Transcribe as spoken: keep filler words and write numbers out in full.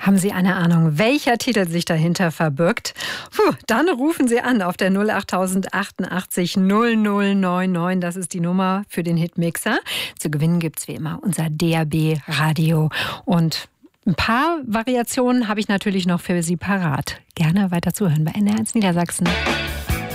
Haben Sie eine Ahnung, welcher Titel sich dahinter verbirgt? Puh, dann rufen Sie an auf der null acht achtundachtzig null null neun neun. Das ist die Nummer für den Hitmixer. Zu gewinnen gibt es wie immer unser D A B-Radio. Und ein paar Variationen habe ich natürlich noch für Sie parat. Gerne weiter zuhören bei N R eins Niedersachsen.